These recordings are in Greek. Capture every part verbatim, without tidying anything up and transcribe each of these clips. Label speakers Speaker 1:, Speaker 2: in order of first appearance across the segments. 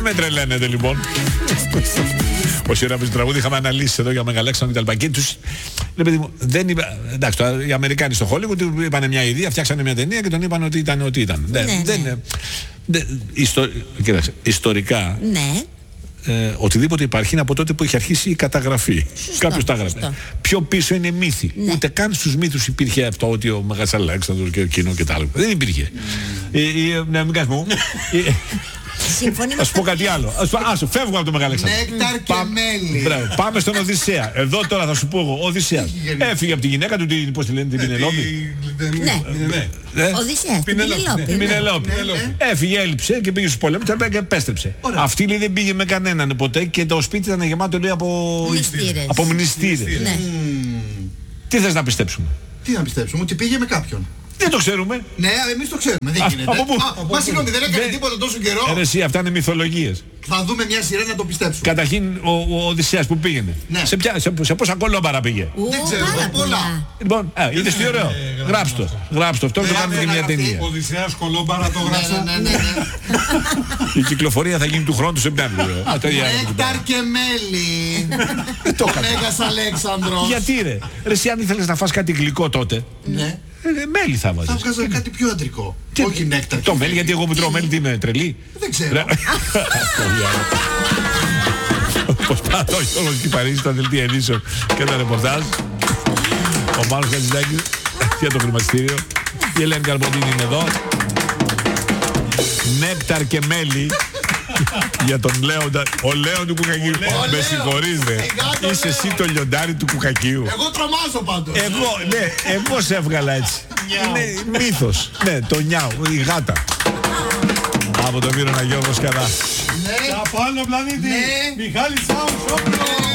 Speaker 1: Μην με τρελαίνετε λοιπόν. Όσοι ώρα παίζει τραγούδι, είχαμε αναλύσει εδώ για Μεγαλέξανδρο κτλ. Και τους. Δεν είπα. Εντάξει, τώρα οι Αμερικάνοι στο Hollywood του είπαν μια ιδέα, φτιάξανε μια ταινία και τον είπαν ότι ήταν ό,τι ήταν.
Speaker 2: Ναι,
Speaker 1: δεν,
Speaker 2: ναι.
Speaker 1: δεν, δεν, ιστο, κοίταξε, ιστορικά.
Speaker 2: Ναι.
Speaker 1: Ε, οτιδήποτε υπάρχει είναι από τότε που είχε αρχίσει η καταγραφή. Κάποιος τα έγραφε. Πιο πίσω είναι μύθοι. Ναι. Ούτε καν στους μύθους υπήρχε αυτό ότι ο Μεγάλος Αλέξανδρος και εκείνο και τα άλλα. Δεν υπήρχε. Ναι, μην κάνεις μου. Α σου πω κάτι άλλο. Άσο, φεύγω από το Μεγάλο Αλέξανδρο.
Speaker 3: Νέκταρ και μέλι.
Speaker 1: Μπράβο, πάμε στον Οδυσσέα. Εδώ τώρα θα σου πω εγώ. Ο Οδυσσέας έφυγε από τη γυναίκα του, πώς τη λένε, την Πινελόπη.
Speaker 2: Ναι. Οδυσσέας, την
Speaker 1: Πινελόπη. Έφυγε, έλειψε και πήγε στους πολέμους και επέστρεψε. Αυτή λέει δεν πήγε με κανέναν ποτέ και το σπίτι ήταν γεμάτο λέει από μνηστήρες. Τι θες να πιστέψουμε?
Speaker 3: Τι να πιστέψουμε, ότι πήγε με κάποιον?
Speaker 1: Δεν το ξέρουμε.
Speaker 3: Ναι, εμείς το ξέρουμε. Δεν γίνεται.
Speaker 1: Από πού?
Speaker 3: Μα συγγνώμη, δεν έκανε τίποτα τόσο καιρό.
Speaker 1: Ε, εσύ, αυτά είναι μυθολογίες.
Speaker 3: Θα δούμε μια σειρά να το πιστέψουμε.
Speaker 1: Καταρχήν ο, ο Οδυσσέας που πήγαινε.
Speaker 3: Ναι.
Speaker 1: Σε, ποια, σε, σε πόσα κολόμπαρα πήγε?
Speaker 3: Δεν ξέρω, πολλά.
Speaker 1: Λοιπόν, α, είδες τι ωραίο. Γράψτε το. Γράψτε το. Αυτό το κάνουμε και μια ταινία.
Speaker 4: Ο Οδυσσέας κολόμπαρα το γράψα.
Speaker 1: Η κυκλοφορία θα γίνει του χρόνου του Σεπτέμβριο.
Speaker 3: Νέκταρ και μέλι.
Speaker 1: Το
Speaker 3: Μέγας Αλέξανδρος.
Speaker 1: Γιατί ρε? Ρε εσύ αν ήθελες να φας κάτι γλυκό τότε.
Speaker 3: Ναι.
Speaker 1: Ε, μέλι θα βάζεις.
Speaker 3: Θα βγάζα κάτι πιο αντρικό.
Speaker 1: Τι,
Speaker 3: όχι νέκταρ.
Speaker 1: Το μέλι, γιατί εγώ που τρώω μέλι τι είμαι τρελή?
Speaker 3: Δεν ξέρω.
Speaker 1: Όπως πάντα ο Γιώργος Κυπαρής στα δελτία ειδήσεων και τα ρεπορτάζ. Ο Μάνος Χατζηδάκης για το χρηματιστήριο. Η Ελένη Καρμποντίνη είναι εδώ. Νέκταρ και μέλι για τον Λέοντα. Ο Λέον του Κουκακίου. Με συγχωρείς ρε. Είσαι εσύ το λιοντάρι του Κουκακίου.
Speaker 3: Εγώ τρομάζω πάντως.
Speaker 1: Εγώ, ναι, εγώ σε έβγαλα έτσι. Είναι μύθος. Ναι, το νιάου, η γάτα. Από τον Μύρονα Γιώργο Σκαδά.
Speaker 3: Ναι.
Speaker 4: Από άλλο πλανήτη. Μιχάλης Σάουσόπουλος.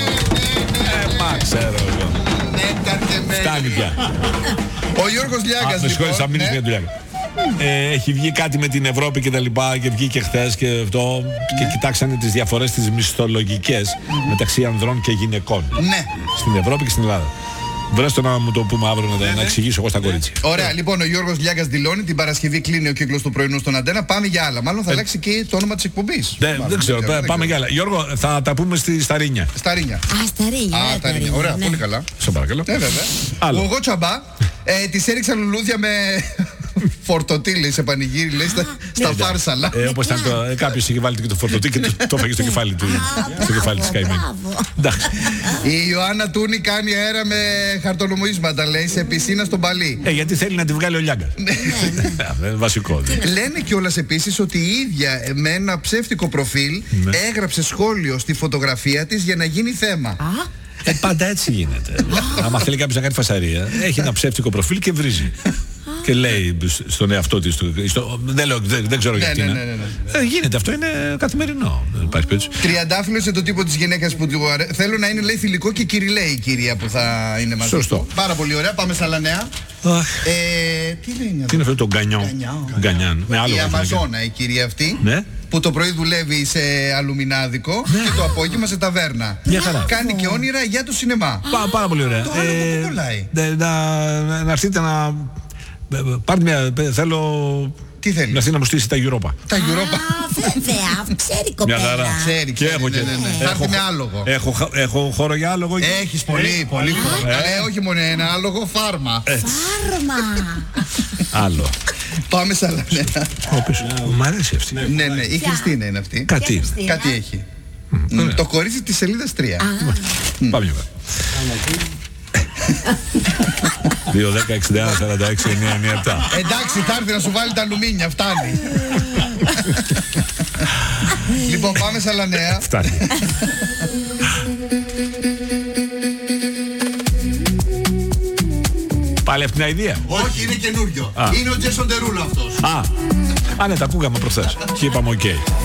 Speaker 1: Ε, μα ξέρω εγώ.
Speaker 3: Νέκταρ και μέλι.
Speaker 1: Φτάνει πια.
Speaker 3: Ο Γιώργος Λιάγκας.
Speaker 1: Με συγχωρείς, θα μείνεις μια δουλειά. Ε, έχει βγει κάτι με την Ευρώπη και τα λοιπά και βγήκε χθες και αυτό και κοιτάξανε τις διαφορές τις μισθολογικές μεταξύ ανδρών και γυναικών
Speaker 3: Ναι.
Speaker 1: στην Ευρώπη και στην Ελλάδα. Βρες το να μου το πούμε αύριο να, να εξηγήσω εγώ στα κορίτσια.
Speaker 3: Ωραία, λοιπόν, ο Γιώργος Λιάγκας δηλώνει την Παρασκευή κλείνει ο κύκλος του πρωινού στον Αντένα. Πάμε για άλλα. Μάλλον θα αλλάξει και το όνομα της εκπομπής.
Speaker 1: Δεν, δεν ξέρω, πάμε για άλλα. Γιώργο, θα τα πούμε στη Σταρίνια.
Speaker 3: Σταρίνια.
Speaker 2: Α, Σταρίνια.
Speaker 3: Α, Σταρίνια. Ωραία, πολύ καλά.
Speaker 1: Σε παρακαλώ.
Speaker 3: Ναι, βέβαια. Εγώ τσαμπά, της έριξαν λουλούδια με φορτωτή, λέει, σε πανηγύρι, λέει, στα φάρσαλα.
Speaker 1: Ε, όπως ήταν το. Κάποιος είχε βάλει και το φορτωτή και το έφαγε στο κεφάλι του. Στο κεφάλι της καημένη.
Speaker 3: Η Ιωάννα Τούνη κάνει αέρα με χαρτονομίσματα, λέει, σε πισίνα στον Παλί.
Speaker 1: Ε, γιατί θέλει να τη βγάλει ο Λιάγκας. Βασικό.
Speaker 3: Λένε κιόλας επίσης ότι η ίδια με ένα ψεύτικο προφίλ έγραψε σχόλιο στη φωτογραφία της για να γίνει θέμα.
Speaker 1: Ε, πάντα έτσι γίνεται. Άμα θέλει κάποιος να κάνει φασαρία, έχει ένα ψεύτικο προφίλ και βρίζει. Και λέει στον εαυτό της, στο, δεν, λέω, δεν, δεν ξέρω γιατί
Speaker 3: ναι,
Speaker 1: είναι.
Speaker 3: Ναι, ναι, ναι.
Speaker 1: Ε, γίνεται, αυτό είναι καθημερινό. Δεν υπάρχει περίπτωση.
Speaker 3: Τριαντάφυλλο είναι το τύπο της γυναίκας που του αρέσει. Θέλω να είναι, λέει, θηλυκό και κυριλέη η κυρία που θα είναι μαζί.
Speaker 1: Σωστό.
Speaker 3: Πάρα πολύ ωραία, πάμε στα άλλα νέα. Ε, τι λέει
Speaker 1: τι είναι αυτό το γκανιόν? Γκανιάν.
Speaker 3: Η Αμαζόνα η κυρία αυτή.
Speaker 1: Ναι.
Speaker 3: Που το πρωί δουλεύει σε αλουμινάδικο ναι. και το απόγευμα σε ταβέρνα.
Speaker 1: Μια χαρά.
Speaker 3: Κάνει και όνειρα για το σινεμά.
Speaker 1: Πά, πάρα πολύ ωραία.
Speaker 3: Το άλλο ε, που κολλάει.
Speaker 1: Να, να, να έρθετε να. Πάρτε μια. Θέλω.
Speaker 3: Τι θέλει?
Speaker 1: Να έρθει να μου στήσει τα Europa.
Speaker 3: Τα Europa.
Speaker 2: Α, βέβαια, ξέρει κοπέλα.
Speaker 1: Μια χαρά.
Speaker 3: Ξέρει,
Speaker 1: και έχω
Speaker 3: ναι,
Speaker 1: και.
Speaker 3: Ναι, ναι.
Speaker 1: Έχω,
Speaker 3: θα έρθει με άλογο.
Speaker 1: Έχω, έχω χώρο για άλογο.
Speaker 3: Έχεις πολύ, ε, πολύ χώρο. Ε, όχι μόνο ένα άλογο, φάρμα.
Speaker 1: Ε.
Speaker 2: Φάρμα.
Speaker 1: Άλλο.
Speaker 3: Πάμε σε άλλα νέα.
Speaker 1: Μ' αρέσει αυτή.
Speaker 3: Ναι, ναι, η Χριστίνα είναι αυτή.
Speaker 1: Κάτι.
Speaker 3: Κάτι έχει. Το κορίτσι της σελίδας τρία.
Speaker 1: Πάμε μια φορά. δύο, δέκα, εξήντα ένα, σαράντα έξι, εννιά, εννιά, επτά.
Speaker 3: Εντάξει, θα έρθει να σου βάλει τα αλουμίνια, φτάνει. Λοιπόν, πάμε σε άλλα νέα.
Speaker 1: Φτάνει. Πάλι αυτήν την ιδέα.
Speaker 3: Όχι, είναι καινούριο. Είναι ο Jason Derulo αυτός.
Speaker 1: Α, α, ναι, τα ακούγαμε προχθές. Και είπαμε οκ.